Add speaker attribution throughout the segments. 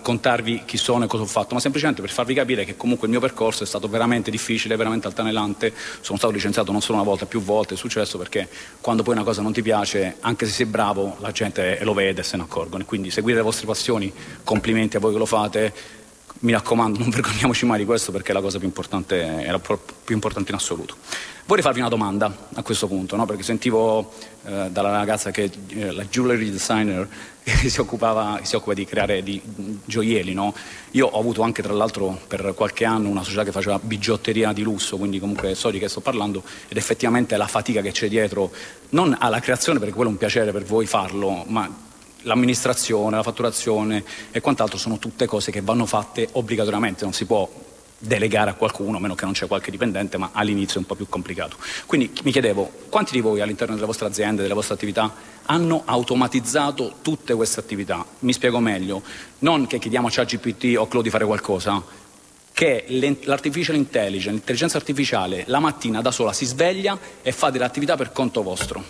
Speaker 1: raccontarvi chi sono e cosa ho fatto, ma semplicemente per farvi capire che comunque il mio percorso è stato veramente difficile, veramente altalenante. Sono stato licenziato non solo una volta, più volte. È successo perché quando poi una cosa non ti piace, anche se sei bravo, la gente lo vede e se ne accorgono. E quindi seguire le vostre passioni, complimenti a voi che lo fate. Mi raccomando, non vergogniamoci mai di questo, perché è la cosa più importante, è la più importante in assoluto. Vorrei farvi una domanda a questo punto, no? Perché sentivo dalla ragazza che la jewelry designer che si occupa di creare di gioielli, no? Io ho avuto anche, tra l'altro, per qualche anno una società che faceva bigiotteria di lusso, quindi comunque so di che sto parlando, ed effettivamente la fatica che c'è dietro, non alla creazione, perché quello è un piacere per voi farlo, ma l'amministrazione, la fatturazione e quant'altro sono tutte cose che vanno fatte obbligatoriamente, non si può delegare a qualcuno, a meno che non c'è qualche dipendente, ma all'inizio è un po' più complicato. Quindi mi chiedevo, quanti di voi all'interno delle vostre aziende, delle vostre attività, hanno automatizzato tutte queste attività? Mi spiego meglio, non che chiediamo a ChatGPT o Claude di fare qualcosa, che l'artificial intelligence, l'intelligenza artificiale, la mattina da sola si sveglia e fa delle attività per conto vostro.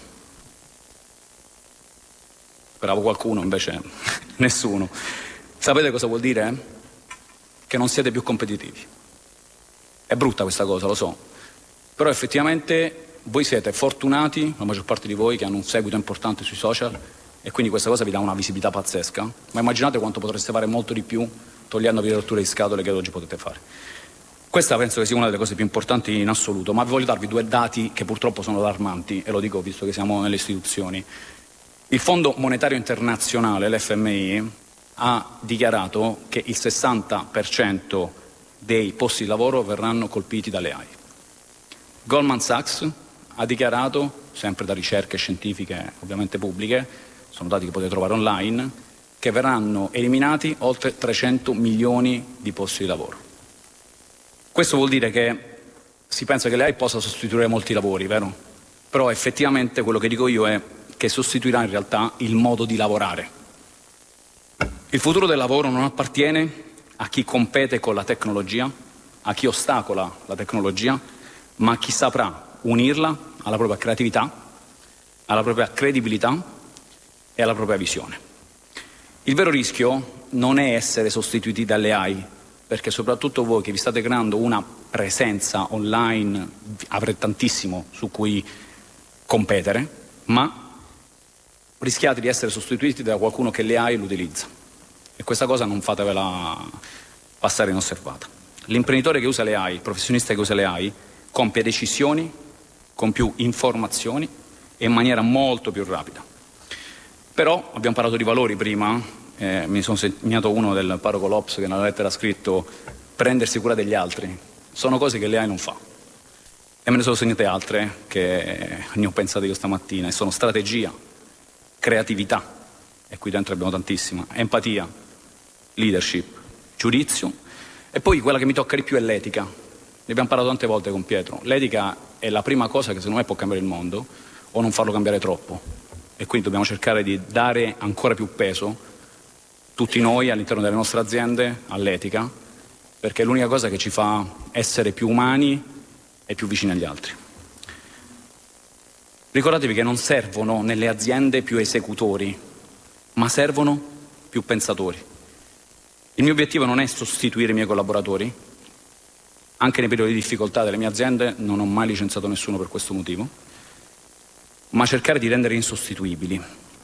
Speaker 1: Speravo qualcuno, invece nessuno. Sapete cosa vuol dire? Che non siete più competitivi. È brutta questa cosa, lo so, però effettivamente voi siete fortunati, la maggior parte di voi, che hanno un seguito importante sui social, e quindi questa cosa vi dà una visibilità pazzesca, ma immaginate quanto potreste fare molto di più togliendovi le rotture di scatole che oggi potete fare. Questa penso che sia una delle cose più importanti in assoluto, ma voglio darvi due dati che purtroppo sono allarmanti, e lo dico visto che siamo nelle istituzioni. Il Fondo Monetario Internazionale, l'FMI, ha dichiarato che il 60% dei posti di lavoro verranno colpiti dalle AI. Goldman Sachs ha dichiarato, sempre da ricerche scientifiche ovviamente pubbliche, sono dati che potete trovare online, che verranno eliminati oltre 300 milioni di posti di lavoro. Questo vuol dire che si pensa che l'AI possa sostituire molti lavori, vero? Però effettivamente quello che dico io è che sostituirà in realtà il modo di lavorare. Il futuro del lavoro non appartiene a chi compete con la tecnologia, a chi ostacola la tecnologia, ma a chi saprà unirla alla propria creatività, alla propria credibilità e alla propria visione. Il vero rischio non è essere sostituiti dalle AI, perché soprattutto voi che vi state creando una presenza online avrete tantissimo su cui competere, ma rischiate di essere sostituiti da qualcuno che le AI lo utilizza. E questa cosa non fatevela passare inosservata. L'imprenditore che usa le AI, il professionista che usa le AI, compie decisioni con più informazioni e in maniera molto più rapida. Però abbiamo parlato di valori prima, mi sono segnato uno del parroco Lops che nella lettera ha scritto prendersi cura degli altri. Sono cose che le AI non fa. E me ne sono segnate altre che ne ho pensate io stamattina, e sono strategia, creatività, e qui dentro abbiamo tantissima, empatia, leadership, giudizio, e poi quella che mi tocca di più è l'etica. Ne abbiamo parlato tante volte con Pietro. L'etica è la prima cosa che secondo me può cambiare il mondo, o non farlo cambiare troppo, e quindi dobbiamo cercare di dare ancora più peso, tutti noi all'interno delle nostre aziende, all'etica, perché è l'unica cosa che ci fa essere più umani e più vicini agli altri. Ricordatevi che non servono nelle aziende più esecutori, ma servono più pensatori. Il mio obiettivo non è sostituire i miei collaboratori. Anche nei periodi di difficoltà delle mie aziende non ho mai licenziato nessuno per questo motivo, ma cercare di rendere insostituibili.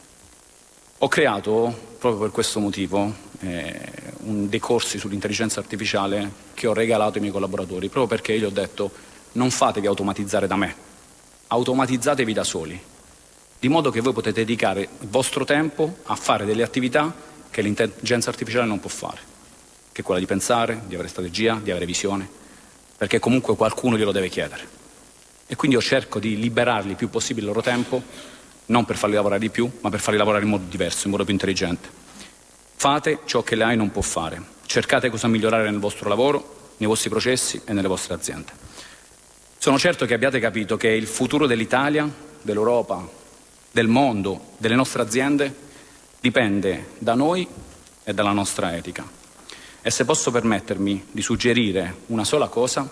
Speaker 1: Ho creato, proprio per questo motivo, dei corsi sull'intelligenza artificiale che ho regalato ai miei collaboratori, proprio perché io gli ho detto: non fatevi automatizzare da me, automatizzatevi da soli, di modo che voi potete dedicare il vostro tempo a fare delle attività che l'intelligenza artificiale non può fare, che è quella di pensare, di avere strategia, di avere visione, perché comunque qualcuno glielo deve chiedere. E quindi io cerco di liberarli il più possibile il loro tempo, non per farli lavorare di più, ma per farli lavorare in modo diverso, in modo più intelligente. Fate ciò che l'AI non può fare, cercate cosa migliorare nel vostro lavoro, nei vostri processi e nelle vostre aziende. Sono certo che abbiate capito che il futuro dell'Italia, dell'Europa, del mondo, delle nostre aziende dipende da noi e dalla nostra etica. E se posso permettermi di suggerire una sola cosa,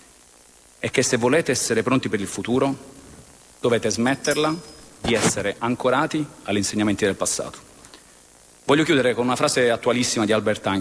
Speaker 1: è che se volete essere pronti per il futuro, dovete smetterla di essere ancorati agli insegnamenti del passato. Voglio chiudere con una frase attualissima di Albert Einstein.